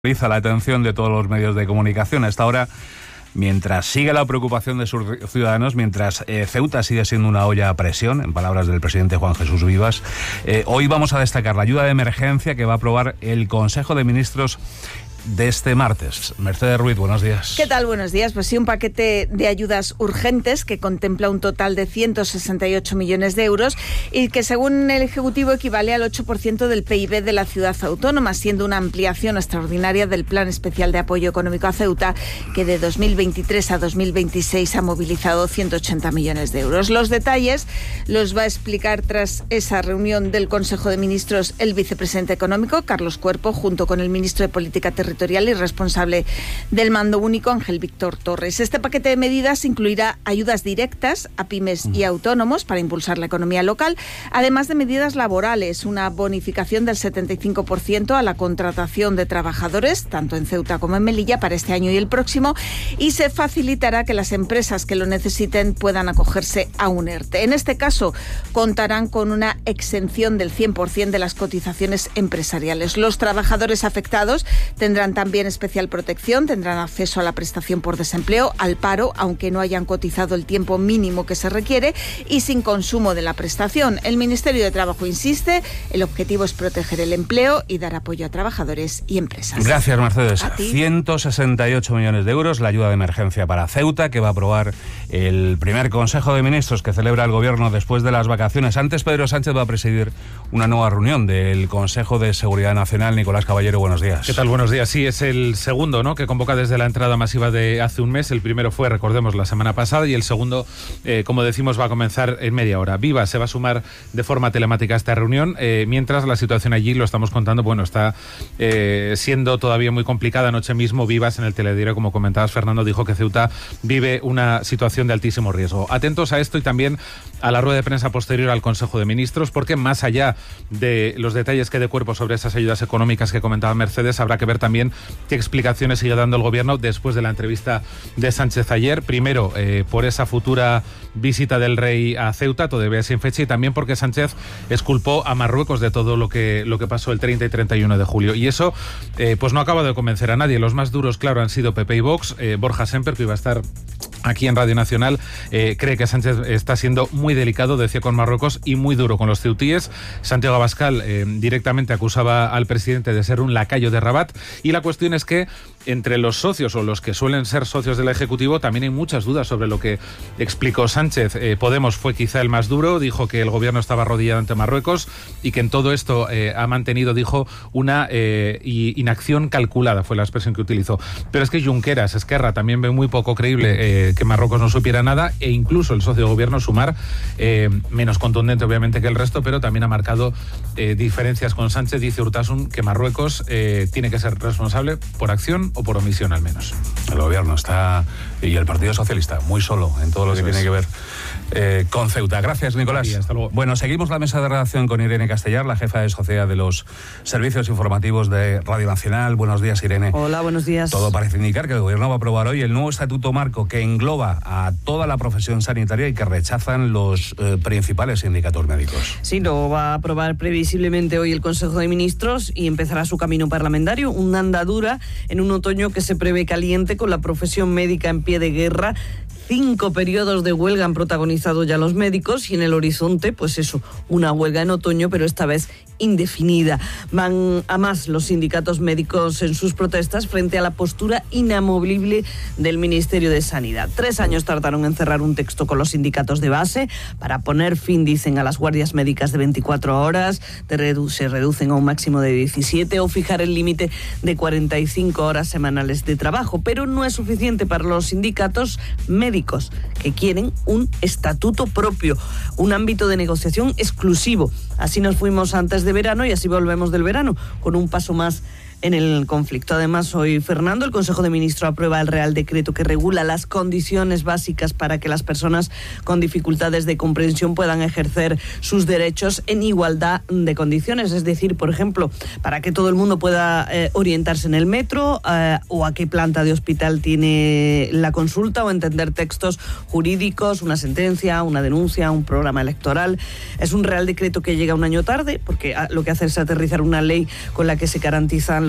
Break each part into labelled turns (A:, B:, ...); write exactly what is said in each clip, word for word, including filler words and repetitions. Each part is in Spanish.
A: La atención de todos los medios de comunicación. A esta hora, mientras sigue la preocupación de sus ciudadanos, mientras eh, Ceuta sigue siendo una olla a presión, en palabras del presidente Juan Jesús Vivas, eh, hoy vamos a destacar la ayuda de emergencia que va a aprobar el Consejo de Ministros de este martes. Mercedes Ruiz, buenos días.
B: ¿Qué tal? Buenos días. Pues sí, un paquete de ayudas urgentes que contempla un total de ciento sesenta y ocho millones de euros y que según el Ejecutivo equivale al ocho por ciento del P I B de la ciudad autónoma, siendo una ampliación extraordinaria del Plan Especial de Apoyo Económico a Ceuta, que de dos mil veintitrés a dos mil veintiséis ha movilizado ciento ochenta millones de euros. Los detalles los va a explicar tras esa reunión del Consejo de Ministros el vicepresidente económico, Carlos Cuerpo, junto con el ministro de Política Territorial y responsable del Mando Único, Ángel Víctor Torres. Este paquete de medidas incluirá ayudas directas a pymes y autónomos para impulsar la economía local, además de medidas laborales, una bonificación del setenta y cinco por ciento a la contratación de trabajadores, tanto en Ceuta como en Melilla, para este año y el próximo, y se facilitará que las empresas que lo necesiten puedan acogerse a un ERTE. En este caso, contarán con una exención del cien por ciento de las cotizaciones empresariales. Los trabajadores afectados tendrán también especial protección, tendrán acceso a la prestación por desempleo, al paro, aunque no hayan cotizado el tiempo mínimo que se requiere, y sin consumo de la prestación. El Ministerio de Trabajo insiste, el objetivo es proteger el empleo y dar apoyo a trabajadores y empresas.
A: Gracias, Mercedes. ciento sesenta y ocho millones de euros, la ayuda de emergencia para Ceuta, que va a aprobar el primer Consejo de Ministros que celebra el Gobierno después de las vacaciones. Antes, Pedro Sánchez va a presidir una nueva reunión del Consejo de Seguridad Nacional. Nicolás Caballero, buenos días.
C: ¿Qué tal? Buenos días. Sí, es el segundo, ¿no?, que convoca desde la entrada masiva de hace un mes. El primero fue, recordemos, la semana pasada, y el segundo, eh, como decimos, va a comenzar en media hora. Vivas se va a sumar de forma telemática a esta reunión, eh, mientras la situación allí, lo estamos contando, bueno, está eh, siendo todavía muy complicada. Anoche mismo Vivas, en el telediario, como comentabas, Fernando, dijo que Ceuta vive una situación de altísimo riesgo. Atentos a esto y también a la rueda de prensa posterior al Consejo de Ministros, porque más allá de los detalles que dé cuerpo sobre esas ayudas económicas que comentaba Mercedes, habrá que ver también qué explicaciones sigue dando el Gobierno después de la entrevista de Sánchez ayer. Primero, eh, por esa futura visita del rey a Ceuta, todavía sin fecha, y también porque Sánchez exculpó a Marruecos de todo lo que, lo que pasó el treinta y treinta y uno de julio. Y eso eh, pues no acaba de convencer a nadie. Los más duros, claro, han sido P P y Vox. Eh, Borja Semper, que iba a estar aquí en Radio Nacional, eh, cree que Sánchez está siendo muy delicado, decía, con Marruecos, y muy duro con los ceutíes. Santiago Abascal eh, directamente acusaba al presidente de ser un lacayo de Rabat, y la cuestión es que entre los socios, o los que suelen ser socios del Ejecutivo, también hay muchas dudas sobre lo que explicó Sánchez. Eh, Podemos fue quizá el más duro, dijo que el Gobierno estaba arrodillado ante Marruecos y que en todo esto eh, ha mantenido, dijo, una eh, inacción calculada, fue la expresión que utilizó. Pero es que Junqueras, Esquerra, también ve muy poco creíble eh, que Marruecos no supiera nada, e incluso el socio de Gobierno, Sumar, eh, menos contundente obviamente que el resto, pero también ha marcado eh, diferencias con Sánchez. Dice Urtasun que Marruecos eh, tiene que ser responsable por acción o por omisión, al menos.
A: El Gobierno está, y el Partido Socialista, muy solo en todo lo Eso que es. tiene que ver eh, con Ceuta. Gracias, Nicolás.
C: Sí, hasta luego.
A: Bueno, seguimos la mesa de redacción con Irene Castellar, la jefa de Sociedad de los Servicios Informativos de Radio Nacional. Buenos días, Irene.
D: Hola, buenos días.
A: Todo parece indicar que el Gobierno va a aprobar hoy el nuevo estatuto marco que engloba a toda la profesión sanitaria y que rechazan los eh, principales sindicatos médicos.
D: Sí, lo va a aprobar previsiblemente hoy el Consejo de Ministros y empezará su camino parlamentario, una andadura en un otoño que se prevé caliente, con la profesión médica en pie de guerra. Cinco periodos de huelga han protagonizado ya los médicos, y en el horizonte, pues eso, una huelga en otoño, pero esta vez indefinida. Van a más los sindicatos médicos en sus protestas frente a la postura inamovible del Ministerio de Sanidad. Tres años tardaron en cerrar un texto con los sindicatos de base para poner fin, dicen, a las guardias médicas de veinticuatro horas, de redu- se reducen a un máximo de diecisiete, o fijar el límite de cuarenta y cinco horas semanales de trabajo. Pero no es suficiente para los sindicatos médicos, que quieren un estatuto propio, un ámbito de negociación exclusivo. Así nos fuimos antes de verano y así volvemos del verano, con un paso más en el conflicto. Además, hoy, Fernando, el Consejo de Ministros aprueba el Real Decreto que regula las condiciones básicas para que las personas con dificultades de comprensión puedan ejercer sus derechos en igualdad de condiciones. Es decir, por ejemplo, para que todo el mundo pueda eh, orientarse en el metro, eh, o a qué planta de hospital tiene la consulta, o entender textos jurídicos, una sentencia, una denuncia, un programa electoral. Es un Real Decreto que llega un año tarde, porque lo que hace es aterrizar una ley con la que se garantizan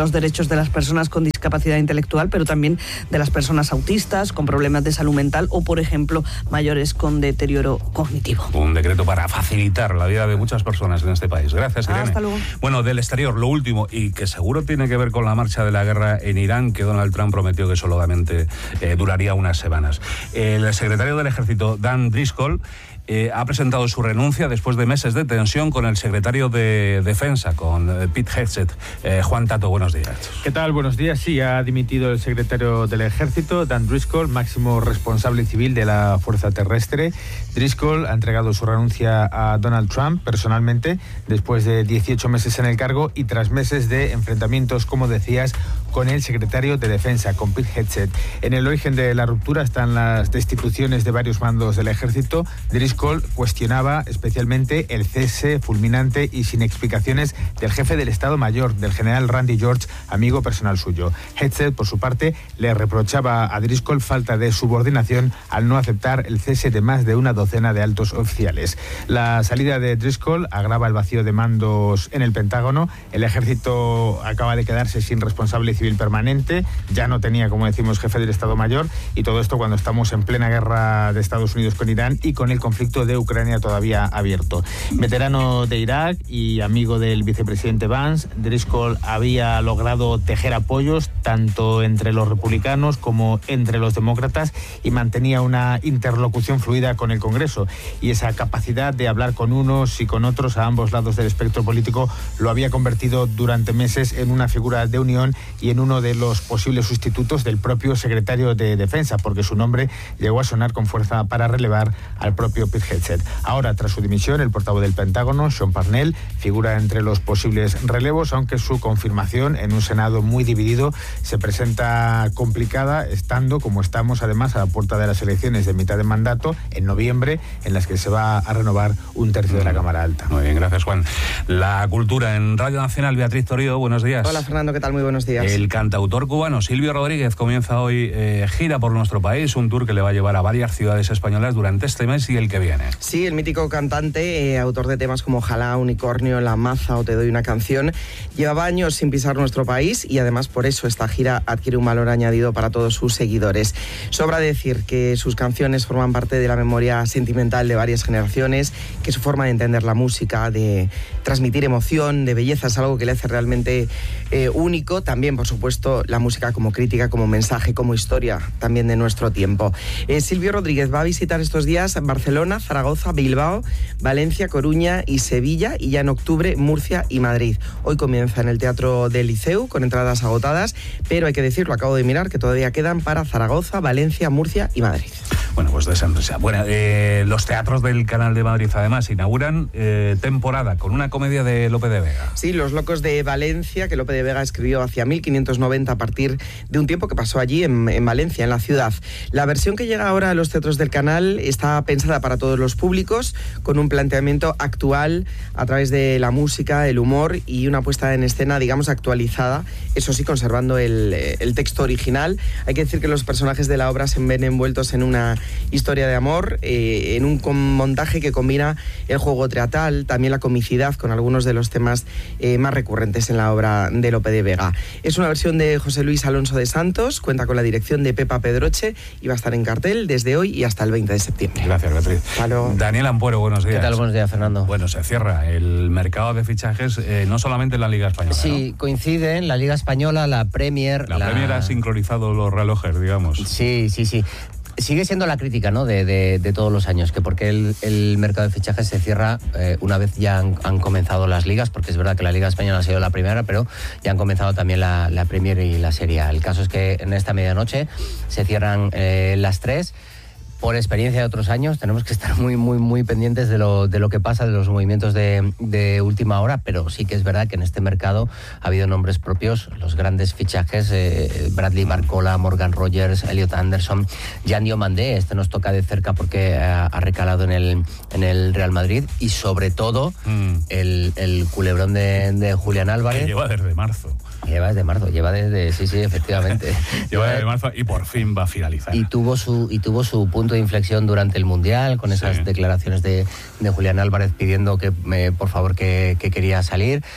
D: los derechos de las personas con discapacidad intelectual, pero también de las personas autistas, con problemas de salud mental o, por ejemplo, mayores con deterioro cognitivo.
A: Un decreto para facilitar la vida de muchas personas en este país. Gracias, Irene.
D: Hasta luego.
A: Bueno, del exterior, lo último, y que seguro tiene que ver con la marcha de la guerra en Irán, que Donald Trump prometió que solamente eh, duraría unas semanas. El secretario del Ejército, Dan Driscoll, Eh, ha presentado su renuncia después de meses de tensión con el secretario de Defensa, con eh, Pete Hegseth. Eh, Juan Tato, buenos días.
E: ¿Qué tal? Buenos días. Sí, ha dimitido el secretario del Ejército, Dan Driscoll, máximo responsable civil de la Fuerza Terrestre. Driscoll ha entregado su renuncia a Donald Trump personalmente, después de dieciocho meses en el cargo y tras meses de enfrentamientos, como decías, con el secretario de Defensa, con Pete Hegseth. En el origen de la ruptura están las destituciones de varios mandos del Ejército. Driscoll cuestionaba especialmente el cese fulminante y sin explicaciones del jefe del Estado Mayor, del general Randy George, amigo personal suyo. Hegseth, por su parte, le reprochaba a Driscoll falta de subordinación al no aceptar el cese de más de una docena de altos oficiales. La salida de Driscoll agrava el vacío de mandos en el Pentágono. El Ejército acaba de quedarse sin responsable civil permanente, ya no tenía, como decimos, jefe del Estado Mayor, y todo esto cuando estamos en plena guerra de Estados Unidos con Irán y con el conflicto de Ucrania todavía abierto. Veterano de Irak y amigo del vicepresidente Vance, Driscoll había logrado tejer apoyos tanto entre los republicanos como entre los demócratas y mantenía una interlocución fluida con el Congreso, y esa capacidad de hablar con unos y con otros a ambos lados del espectro político lo había convertido durante meses en una figura de unión y en uno de los posibles sustitutos del propio secretario de Defensa, porque su nombre llegó a sonar con fuerza para relevar al propio Pete Hegseth. Ahora, tras su dimisión, el portavoz del Pentágono, Sean Parnell, figura entre los posibles relevos, aunque su confirmación en un Senado muy dividido se presenta complicada, estando, como estamos además, a la puerta de las elecciones de mitad de mandato, en noviembre, en las que se va a renovar un tercio de la Cámara Alta.
A: Muy bien, gracias, Juan. La cultura en Radio Nacional, Beatriz Torío, buenos días.
F: Hola, Fernando, ¿qué tal? Muy buenos días.
A: El cantautor cubano Silvio Rodríguez comienza hoy eh, gira por nuestro país, un tour que le va a llevar a varias ciudades españolas durante este mes y el que viene.
F: Sí, el mítico cantante, eh, autor de temas como Ojalá, Unicornio, La Maza o Te doy una canción, llevaba años sin pisar nuestro país y además por eso esta gira adquiere un valor añadido para todos sus seguidores. Sobra decir que sus canciones forman parte de la memoria sentimental de varias generaciones, que su forma de entender la música, de transmitir emoción, de belleza, es algo que le hace realmente eh, único. También, por supuesto, la música como crítica, como mensaje, como historia también de nuestro tiempo. Eh, Silvio Rodríguez va a visitar estos días Barcelona, Zaragoza, Bilbao, Valencia, Coruña y Sevilla, y ya en octubre Murcia y Madrid. Hoy comienza en el Teatro del Liceu con entradas agotadas, pero hay que decirlo, acabo de mirar, que todavía quedan para Zaragoza, Valencia, Murcia y Madrid.
A: Bueno, pues de esa empresa. Bueno, eh, los teatros del Canal de Madrid además inauguran eh, temporada con una comedia de Lope de Vega.
F: Sí, Los Locos de Valencia, que Lope de Vega escribió hacia mil quinientos noventa a partir de un tiempo que pasó allí en, en Valencia, en la ciudad. La versión que llega ahora a los teatros del Canal está pensada para todos los públicos, con un planteamiento actual a través de la música, el humor y una puesta en escena, digamos, actualizada, eso sí, conservando el, el texto original. Hay que decir que los personajes de la obra se ven envueltos en una historia de amor, eh, en un montaje que combina el juego teatral, también la comicidad con algunos de los temas eh, más recurrentes en la obra de Lope de Vega. Es una versión de José Luis Alonso de Santos, cuenta con la dirección de Pepa Pedroche y va a estar en cartel desde hoy y hasta el veinte de septiembre.
A: Gracias, Beatriz.
F: Halo.
A: Daniel Ampuero, buenos días.
G: ¿Qué tal? Buenos días, Fernando.
A: Bueno, se cierra el mercado de fichajes, eh, no solamente en la Liga Española.
G: Sí,
A: ¿no?
G: Coinciden la Liga Española, la Premier...
A: La, la Premier ha sincronizado los relojes, digamos.
G: Sí, sí, sí. Sigue siendo la crítica, ¿no?, de, de, de todos los años, que porque el, el mercado de fichajes se cierra eh, una vez ya han, han comenzado las ligas, porque es verdad que la Liga Española ha sido la primera, pero ya han comenzado también la, la Premier y la Serie A. El caso es que en esta medianoche se cierran eh, las tres. Por experiencia de otros años, tenemos que estar muy, muy, muy pendientes de lo, de lo que pasa, de los movimientos de, de última hora, pero sí que es verdad que en este mercado ha habido nombres propios, los grandes fichajes, eh, Bradley Barcola, Morgan Rogers, Elliot Anderson, Jan Diomandé, este nos toca de cerca porque ha, ha recalado en el, en el Real Madrid, y sobre todo mm. el, el culebrón de, de Julián Álvarez.
A: Que lleva desde marzo.
G: Lleva desde marzo, lleva desde, sí, sí, efectivamente.
A: lleva desde marzo y por fin va a finalizar.
G: Y tuvo su, y tuvo su punto de inflexión durante el Mundial, con esas sí. declaraciones de, de Julián Álvarez pidiendo que, me, por favor, que, que quería salir.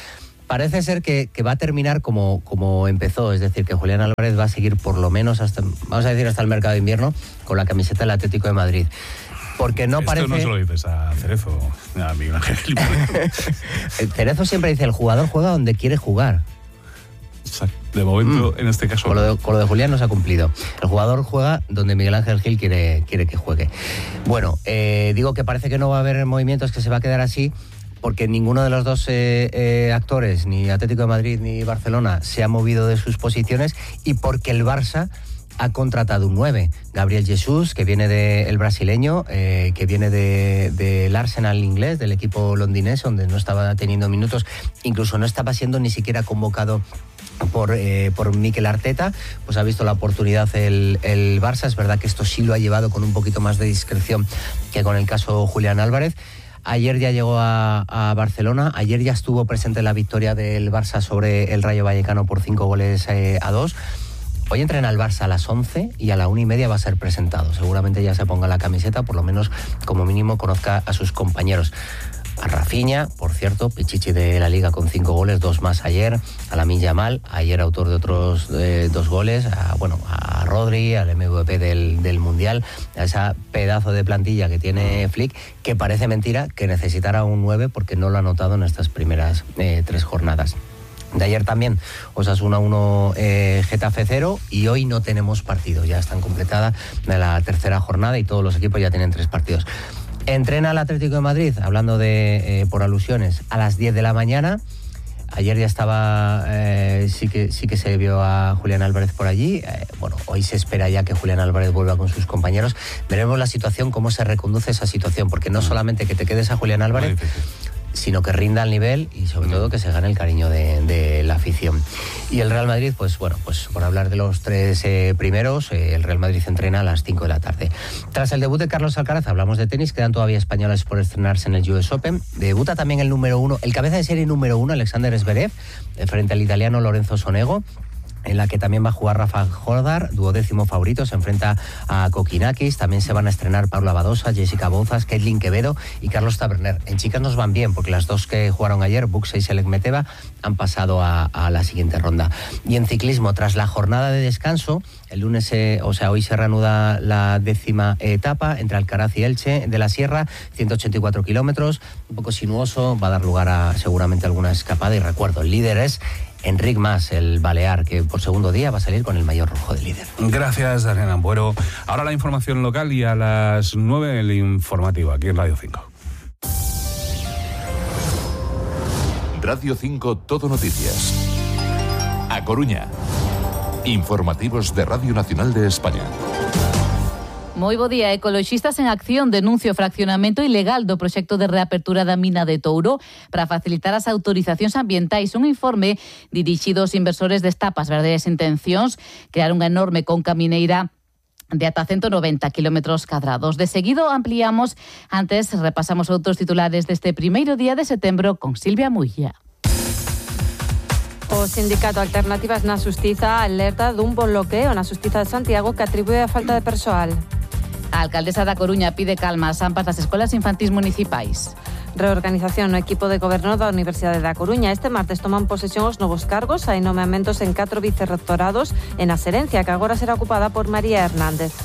G: parece ser que, que va a terminar como, como empezó, es decir, que Julián Álvarez va a seguir por lo menos hasta, vamos a decir, hasta el mercado de invierno con la camiseta del Atlético de Madrid. Porque no
A: Esto
G: parece...
A: no se lo dices a Cerezo, a Miguel Ángel.
G: Cerezo siempre dice, el jugador juega donde quiere jugar.
A: De momento, mm. en este caso...
G: Con lo, de, con lo de Julián no se ha cumplido. El jugador juega donde Miguel Ángel Gil quiere, quiere que juegue. Bueno, eh, digo que parece que no va a haber movimientos, que se va a quedar así, porque ninguno de los dos eh, eh, actores, ni Atlético de Madrid ni Barcelona, se ha movido de sus posiciones, y porque el Barça ha contratado un nueve, Gabriel Jesús, que viene del de brasileño, eh, que viene del de, de Arsenal inglés, del equipo londinés, donde no estaba teniendo minutos, incluso no estaba siendo ni siquiera convocado por, eh, por Mikel Arteta. Pues ha visto la oportunidad el, el Barça. Es verdad que esto sí lo ha llevado con un poquito más de discreción que con el caso Julián Álvarez. Ayer ya llegó a, a Barcelona, ayer ya estuvo presente en la victoria del Barça sobre el Rayo Vallecano por cinco goles eh, a dos. Hoy entrena el Barça a las once y a la una y media va a ser presentado. Seguramente ya se ponga la camiseta, por lo menos como mínimo conozca a sus compañeros. A Rafinha, por cierto, pichichi de la Liga con cinco goles, dos más ayer. A Lamine Yamal, ayer autor de otros eh, dos goles. A, bueno, a Rodri, al M V P del, del Mundial. A ese pedazo de plantilla que tiene Flick, que parece mentira que necesitara un nueve porque no lo ha notado en estas primeras eh, tres jornadas. De ayer también Osasuna uno, eh, Getafe cero, y hoy no tenemos partido. Ya están completada la tercera jornada y todos los equipos ya tienen tres partidos. Entrena el Atlético de Madrid, hablando de eh, por alusiones, a las diez de la mañana. Ayer ya estaba, eh, sí que sí que se vio a Julián Álvarez por allí. Eh, bueno, hoy se espera ya que Julián Álvarez vuelva con sus compañeros. Veremos la situación, cómo se reconduce esa situación, porque no solamente que te quedes a Julián Álvarez, sino que rinda al nivel y sobre todo que se gane el cariño de, de la afición. Y el Real Madrid, pues bueno, pues por hablar de los tres eh, primeros, eh, el Real Madrid entrena a las cinco de la tarde. Tras el debut de Carlos Alcaraz, hablamos de tenis, quedan todavía españoles por estrenarse en el U S Open. Debuta también el número uno, el cabeza de serie número uno, Alexander Zverev, frente al italiano Lorenzo Sonego, en la que también va a jugar Rafa Jordar, duodécimo favorito, se enfrenta a Kokinakis. También se van a estrenar Paula Badosa, Jessica Bouzas, Caitlin Quevedo y Carlos Taberner. En chicas nos van bien, porque las dos que jugaron ayer, Buxa y Selek Meteva, han pasado a, a la siguiente ronda. Y en ciclismo, tras la jornada de descanso, el lunes, eh, o sea, hoy se reanuda la décima etapa entre Alcaraz y Elche de la Sierra, ciento ochenta y cuatro kilómetros, un poco sinuoso, va a dar lugar a seguramente alguna escapada. Y recuerdo, el líder es Enric Mas, el balear, que por segundo día va a salir con el maillot rojo de líder.
A: Gracias, Daniel Ambuero. Ahora la información local y a las nueve el informativo, aquí en Radio cinco.
H: Radio cinco Todo Noticias. A Coruña. Informativos de Radio Nacional de España.
I: Moi bo día. Ecoloxistas en Acción denuncia o fraccionamento ilegal do proxecto de reapertura da mina de Touro para facilitar as autorizacións ambientais. Un informe dirixido aos inversores destapa as verdadeiras intencións, crear unha enorme conca mineira de ata ciento noventa kilómetros cadrados. De seguido ampliamos, antes repasamos outros titulares deste primeiro día de setembro con Silvia Muilla.
J: O sindicato Alternativas na Xustiza alerta dun bloqueo na Xustiza de Santiago que atribúe a falta de persoal.
I: A alcaldesa da Coruña pide calma ás ampas das escolas infantís municipais.
J: Reorganización no equipo de goberno da Universidade da Coruña. Este martes toman posesión os novos cargos. Hai nomeamentos en catro vicerrectorados e na Xerencia, que agora será ocupada por María Hernández.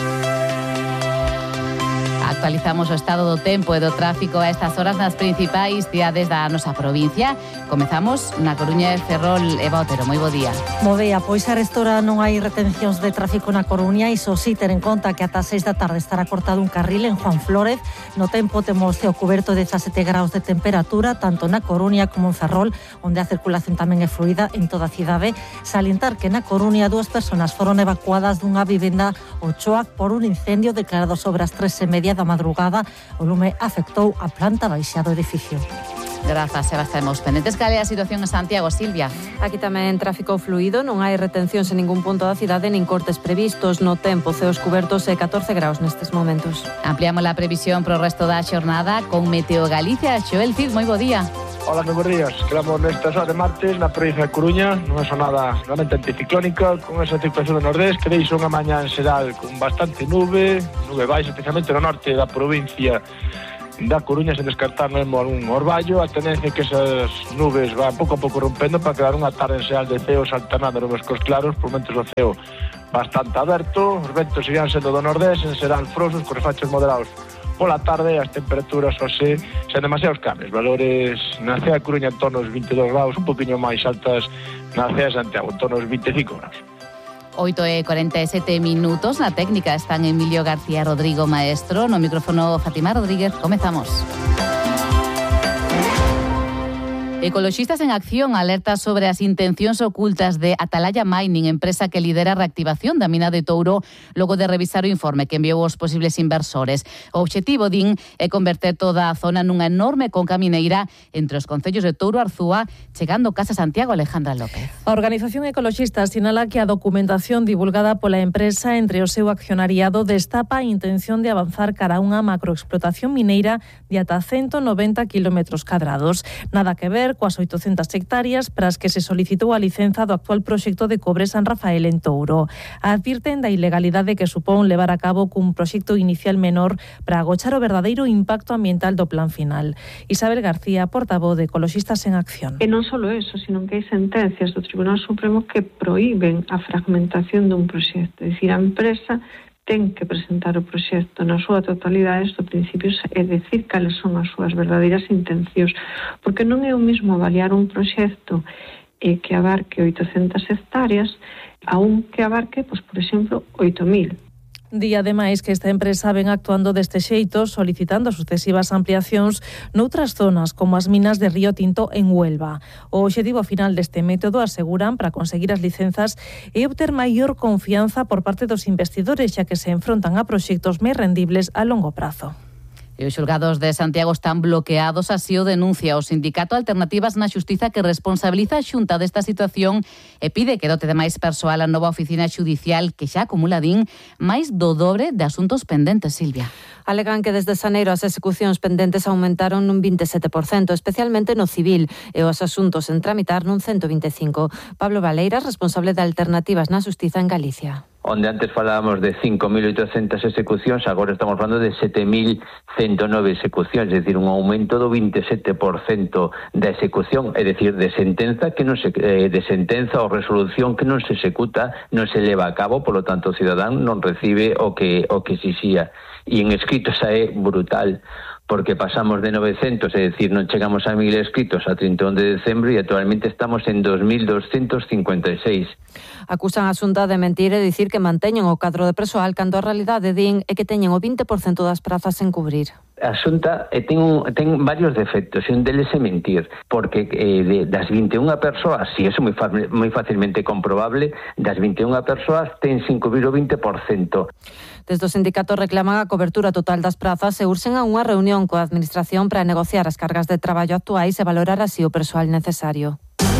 I: Actualizamos o estado do tempo e do tráfico a estas horas nas principais cidades da nosa provincia. Comezamos na Coruña, Ferrol e Otero. Moi bo día.
K: Bo día, pois a restora non hai retencións de tráfico na Coruña. Iso sí, ter en conta que ata seis da tarde estará cortado un carril en Juan Flórez. No tempo temos ceo cuberto de dezasete graus de temperatura, tanto na Coruña como en Ferrol, onde a circulación tamén é fluida en toda a cidade. Salientar que na Coruña dúas persoas foron evacuadas dunha vivenda Ochoa por un incendio declarado sobre as tres e media da madrugada. O lume afectou a planta baixa do edificio.
I: Grazas, Eva, estaremos pendentes. Cal é a situación en Santiago, Silvia?
J: Aquí tamén tráfico fluido, non hai retencións en ningún punto da cidade nin cortes previstos. No tempo, ceos cubertos e catorce graus nestes momentos.
I: Ampliamos a previsión pro resto da xornada con Meteo Galicia. Xoel Cid, moi bo día.
L: Hola, moi bons días. Quedamos nesta hora de martes na provincia de Coruña, nunha xornada realmente anticiclónica, con esa circulación do nordés, que deixa unha mañá en xeral con bastante nube, nube baixa, especialmente no norte da provincia da Coruña, sen descartar mesmo algún orballo. A tendencia é que esas nubes van pouco a pouco rompendo para quedar unha tarde enseal de ceos alternando nubes cos claros, por momentos o ceo bastante aberto. Os ventos seguirán sendo do nordés, serán frosos, con refachos moderados pola tarde. As temperaturas hoxe sen demasiados cambios, valores na cidade de Coruña en torno aos veintidós graus, un poquinho máis altas na cidade de Santiago, en torno aos veinticinco graus.
I: oito e cuarenta e sete minutos, na técnica están Emilio García, Rodrigo Maestro, no micrófono Fátima Rodríguez. Comezamos. Ecoloxistas en Acción alerta sobre as intencións ocultas de Atalaya Mining, empresa que lidera a reactivación da mina de Touro, logo de revisar o informe que enviou aos posibles inversores. O obxectivo, din, é converter toda a zona nunha enorme conca mineira entre os concellos de Touro e Arzúa, chegando Casa Santiago. Alejandra López.
M: A organización ecoloxista sinala que a documentación divulgada pola empresa entre o seu accionariado destapa a intención de avanzar cara a unha macroexplotación mineira de ata ciento noventa kilómetros cadrados. Nada que ver coas oitocentas hectáreas para as que se solicitou a licenza do actual proxecto de Cobre San Rafael en Touro. Advirten da ilegalidade que supón levar a cabo cun proxecto inicial menor para agochar o verdadeiro impacto ambiental do plan final. Isabel García, portavoz de Ecoloxistas en Acción.
N: E non só eso, sino que hai sentencias do Tribunal Supremo que prohíben a fragmentación dun proxecto. É dicir, a empresa ten que presentar o proxecto na súa totalidade do principio e decir cales son as súas verdadeiras intencións, porque non é o mesmo avaliar un proxecto eh, que abarque oitocentas hectáreas a un que abarque, pois, por exemplo, oito mil.
M: Di ademais que esta empresa ven actuando deste xeito, solicitando sucesivas ampliacións noutras zonas, como as minas de Río Tinto en Huelva. O obxectivo final deste método, aseguran, para conseguir as licenzas é obter maior confianza por parte dos investidores, xa que se enfrontan a proxectos máis rendibles a longo prazo.
I: E os xulgados de Santiago están bloqueados, así o denuncia o Sindicato Alternativas na Xustiza, que responsabiliza a Xunta desta situación e pide que dote de máis persoal a nova oficina xudicial, que xa acumula, din, máis do dobre de asuntos pendentes. Silvia.
J: Alegan que desde xaneiro as execucións pendentes aumentaron nun vinte e sete por cento, especialmente no civil, e os asuntos en tramitar nun ciento vinte e cinco. Pablo Valeiras, responsable de Alternativas na Xustiza en Galicia.
O: Onde antes falábamos de cinco mil oitocentas execucións, agora estamos falando de sete mil ciento nove execucións, é dicir, un aumento do vinte e sete por cento da execución, é dicir, de sentenza que non se eh, de sentenza ou resolución que non se executa, non se leva a cabo, polo tanto o cidadán non recibe o que o que exixía. E en escrito xa é brutal, porque pasamos de novecentos, é dicir, non chegamos a mil escritos a trinta e un de decembro e actualmente estamos en dos mil doscientos cincuenta e seis.
J: Acusan a Xunta de mentir e dicir que manteñen o cadro de persoal cando a realidade, din, é que teñen o vinte por cento das prazas sen cubrir.
O: A Xunta eh, ten, un, ten varios defectos, e un deles é mentir, porque eh, de, das vinte e unha persoas, si eso é moi, moi facilmente comprobable, das vinte e unha persoas ten sin cubrir o vinte por cento.
J: Desde o sindicato reclaman a cobertura total das prazas e urxen a unha reunión coa Administración para negociar as cargas de traballo actuais e valorar así o persoal necesario.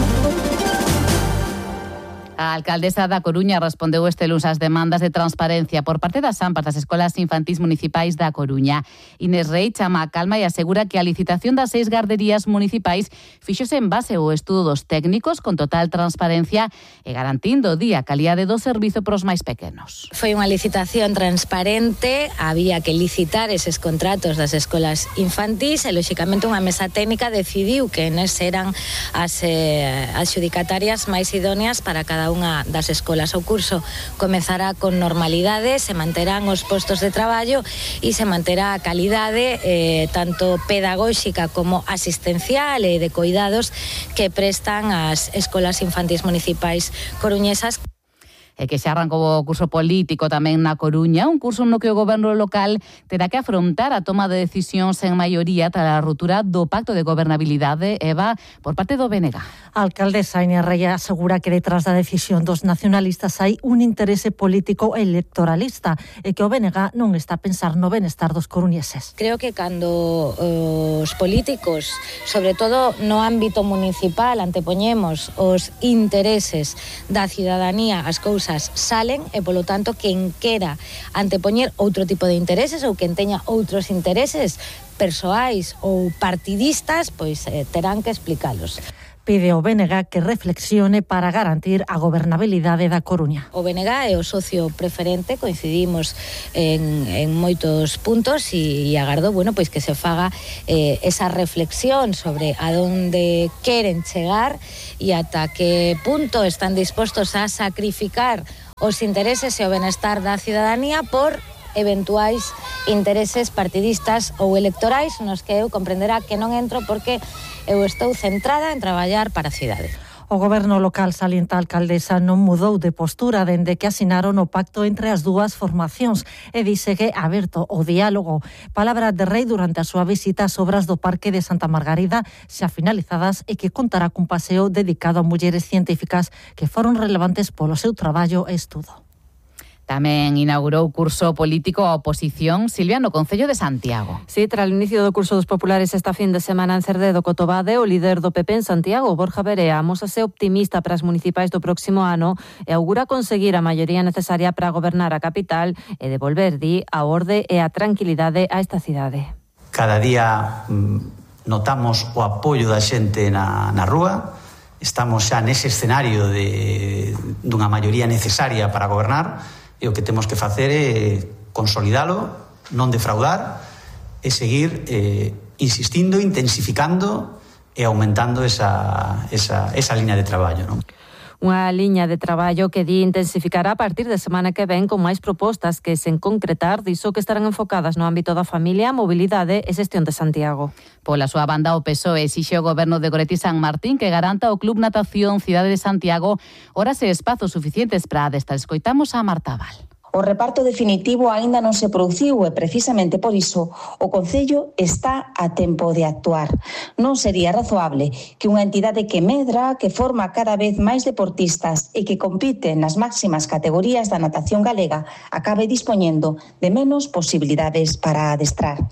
I: A alcaldesa da Coruña respondeu este luns ás demandas de transparencia por parte das AMPAs das escolas infantís municipais da Coruña. Inés Rei chama a calma e asegura que a licitación das seis garderías municipais fíxose en base ao estudo dos técnicos con total transparencia e garantindo día a calidade do servizo para os máis pequenos.
P: Foi unha licitación transparente, había que licitar eses contratos das escolas infantís e, lóxicamente, unha mesa técnica decidiu que nes eran as eh, adxudicatarias máis idóneas para cada unha das escolas. O curso comezará con normalidade, se manterán os postos de traballo e se manterá a calidade eh, tanto pedagóxica como asistencial e de cuidados que prestan as escolas infantís municipais coruñesas.
I: E que xa arrancou o curso político tamén na Coruña, un curso no que o goberno local terá que afrontar a toma de decisións en maioría tras a ruptura do pacto de gobernabilidade, Eva, por parte do B N G.
K: A alcaldesa Inés Rei asegura que detrás da decisión dos nacionalistas hai un interese político electoralista e que o B N G non está a pensar no benestar dos coruñeses.
P: Creo que cando os políticos, sobre todo no ámbito municipal, antepoñemos os intereses da cidadanía, as cousas salen e, polo tanto, quen quera antepoñer outro tipo de intereses ou quen teña outros intereses persoais ou partidistas, pois eh, terán que explicalos.
K: Pide ao B N G que reflexione para garantir a gobernabilidade da Coruña.
P: O B N G é o socio preferente, coincidimos en, en moitos puntos e, e agardo, bueno, pois que se faga eh, esa reflexión sobre a donde queren chegar e ata que punto están dispostos a sacrificar os intereses e o benestar da cidadanía por eventuais intereses partidistas ou electorais nos que eu comprenderá que non entro porque eu estou centrada en traballar para a cidade.
K: O goberno local salienta a alcaldesa non mudou de postura dende que asinaron o pacto entre as dúas formacións e dice que aberto o diálogo. Palabra de Rei durante a súa visita ás obras do Parque de Santa Margarida xa finalizadas e que contará cun paseo dedicado a mulleres científicas que foron relevantes polo seu traballo e estudo.
I: Tamén inaugurou curso político a oposición Silvia no Concello de Santiago.
J: Sí, tras o inicio do curso dos populares esta fin de semana en Cerdedo Cotobade, o líder do P P en Santiago, Borja Verea, amósase optimista para as municipais do próximo ano e augura conseguir a maioría necesaria para gobernar a capital e devolver, di, a orde e a tranquilidade a esta cidade.
Q: Cada día mm, notamos o apoio da xente na, na rúa, estamos xa nese escenario de, dunha maioría necesaria para gobernar. E o que temos que facer é consolidalo, non defraudar, e seguir eh, insistindo, intensificando e aumentando esa, esa, esa línea de traballo, non?
J: Unha liña de traballo que di intensificará a partir de semana que ven con máis propostas que, sen concretar, dixo que estarán enfocadas no ámbito da familia, mobilidade e xestión de Santiago.
I: Pola súa banda, o P S O E exixe ao goberno de Goretti San Martín que garanta ao Club Natación Cidade de Santiago horas e espazos suficientes para adestrar. Escoitamos a Marta Val.
R: O reparto definitivo aínda non se produciu e precisamente por iso o Concello está a tempo de actuar. Non sería razoable que unha entidade que medra, que forma cada vez máis deportistas e que compite nas máximas categorías da natación galega acabe dispoñendo de menos posibilidades para adestrar.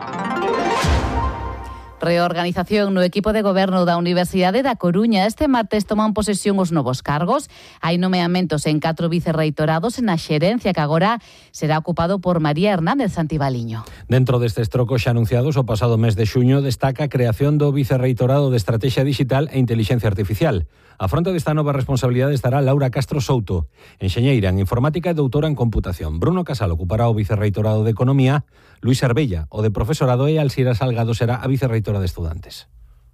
I: Reorganización no equipo de goberno da Universidade da Coruña. Este martes toman posesión os novos cargos. Hai nomeamentos en catro vicerreitorados e na xerencia que agora será ocupado por María Hernández Santibaliño.
S: Dentro destes trocos xa anunciados o pasado mes de xuño destaca a creación do vicerreitorado de Estrategia Digital e Inteligencia Artificial. A fronte desta nova responsabilidade estará Laura Castro Souto, enxeñeira en Informática e doutora en Computación. Bruno Casal ocupará o vicerreitorado de Economía, Luis Herbella o de Profesorado e Alsira Salgado será a vicerreitora de Estudantes.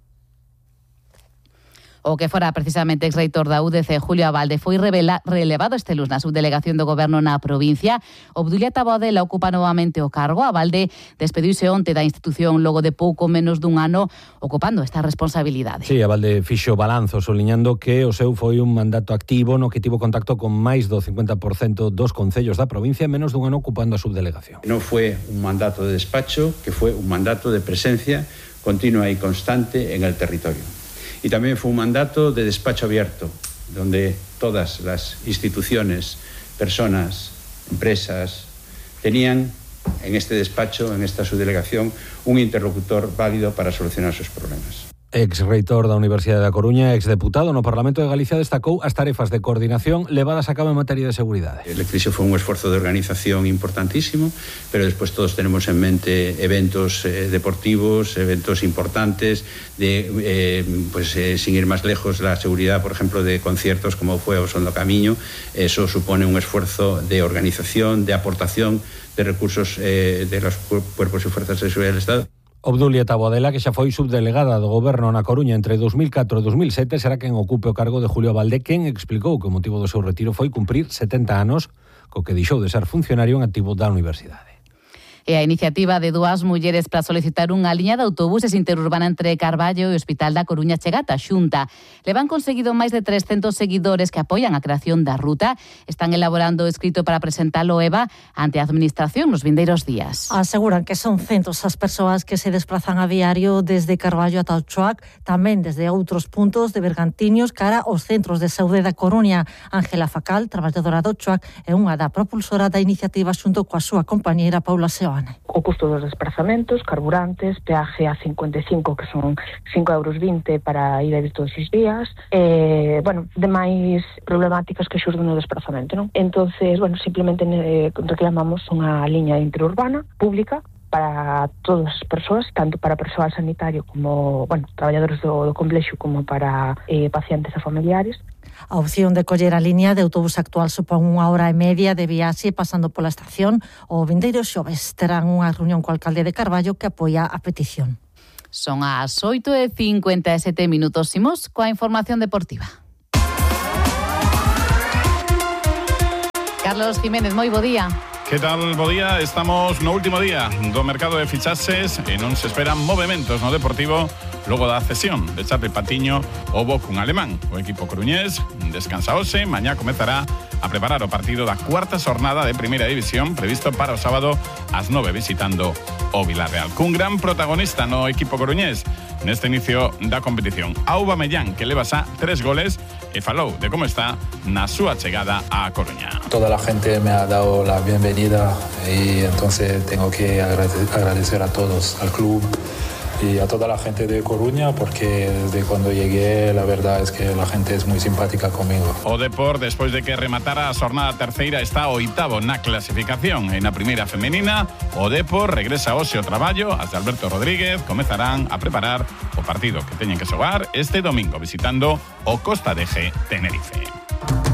I: O que fora precisamente exreitor da U D C, Julio Abalde, foi revela, relevado este lunes na subdelegación do goberno na provincia. Obdulia Taboadela ocupa novamente o cargo. Abalde despediuse onte da institución logo de pouco menos dun ano ocupando esta responsabilidade.
S: Sí, Abalde fixo balanzo soliñando que o seu foi un mandato activo no que tivo contacto con máis do cincuenta por cento dos concellos da provincia en menos dun ano ocupando a subdelegación.
T: Non foi un mandato de despacho, que foi un mandato de presencia continua e constante en el territorio. Y también fue un mandato de despacho abierto, donde todas las instituciones, personas, empresas, tenían en este despacho, en esta subdelegación, un interlocutor válido para solucionar sus problemas.
S: Ex-reitor da Universidade da Coruña, ex-deputado no Parlamento de Galicia, destacou as tarefas de coordinación levadas a cabo en materia de seguridade.
T: El Eclipse fue un esfuerzo de organización importantísimo, pero después todos tenemos en mente eventos eh, deportivos, eventos importantes, de, eh, pues eh, sin ir más lejos, la seguridad, por ejemplo, de conciertos como fue Osondo Camiño. Eso supone un esfuerzo de organización, de aportación de recursos eh, de los cuerpos y fuerzas de seguridad del Estado.
S: Obdulia Taboadela, que xa foi subdelegada do goberno na Coruña entre dos mil catro e dos mil sete, será quen ocupe o cargo de Julio Abalde, quen explicou que o motivo do seu retiro foi cumprir setenta anos, co que deixou de ser funcionario en activo da universidade.
I: E a iniciativa de dúas mulleres para solicitar unha liña de autobuses interurbana entre Carballo e o Hospital da Coruña chegata a Xunta. Levan conseguido máis de trescentos seguidores que apoian a creación da ruta. Están elaborando o escrito para presentalo E V A ante a Administración nos vindeiros días.
K: Aseguran que son centos as persoas que se desplazan a diario desde Carballo ata Ochoac, tamén desde outros puntos de Bergantiños cara aos centros de saúde da Coruña. Ángela Facal, traballadora de Ochoac, é unha da propulsora da iniciativa xunto coa súa compañeira Paula Seo.
U: O custo dos desplazamentos, carburantes, peaje a cincuenta e cinco, que son cinco euros vinte para ir a vir todos os días, e, bueno, demais problemáticas que xurden no desplazamento, non? Entonces, bueno, simplemente eh, reclamamos unha liña interurbana, pública, para todas as persoas, tanto para persoal sanitario como, bueno, traballadores do, do complexo, como para eh, pacientes e familiares.
K: A opción de coller a liña de autobús actual supón unha hora e media de viaxe pasando pola estación. O vindeiro xoves terán unha reunión co alcalde de Carballo que apoia a petición.
I: Son as oito e cincuenta e sete minutos. Imos coa información deportiva. Carlos Jiménez, moi bo día.
B: Que tal, bo día? Estamos no último día do mercado de fichaxes e non se esperan movementos no Deportivo logo da cesión de Charlie Patiño ao Boca un alemán. O equipo coruñés descansa hoxe, mañá comezará a preparar o partido da cuarta xornada de Primeira División previsto para o sábado ás nove visitando o Villarreal. Cun gran protagonista no equipo coruñés neste inicio da competición, Aubameyang, que leva xa tres goles e falou de como está na súa chegada á Coruña.
V: Toda la gente me ha dado la bienvenida y entonces tengo que agradecer a todos, al club y a toda la gente de Coruña, porque desde cuando llegué la verdad es que la gente es muy simpática conmigo.
B: O Depor, despois de que rematara a xornada terceira, está oitavo na clasificación. En a primeira femenina, o Depor regresa hoxe ao traballo. As de Alberto Rodríguez comezarán a preparar o partido que teñen que xogar este domingo visitando o Costa de G Tenerife.